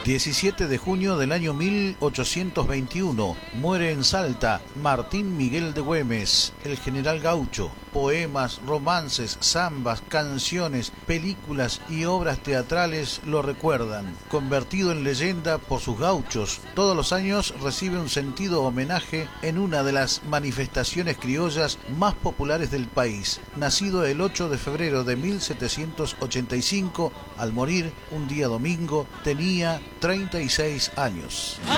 17 de junio del año 1821, muere en Salta Martín Miguel de Güemes, el general gaucho. Poemas, romances, zambas, canciones, películas y obras teatrales lo recuerdan. Convertido en leyenda por sus gauchos, todos los años recibe un sentido homenaje en una de las manifestaciones criollas más populares del país. Nacido el 8 de febrero de 1785, al morir un día domingo, tenía 36 años.